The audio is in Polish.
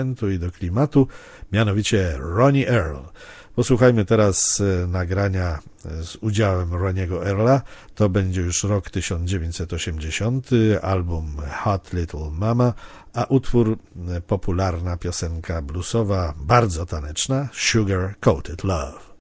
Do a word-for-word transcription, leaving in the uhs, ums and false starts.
i do klimatu, mianowicie Ronnie Earl. Posłuchajmy teraz nagrania z udziałem Ronniego Earla. To będzie już rok tysiąc dziewięćset osiemdziesiąty, album Hot Little Mama, a utwór popularna piosenka bluesowa, bardzo taneczna, Sugar Coated Love.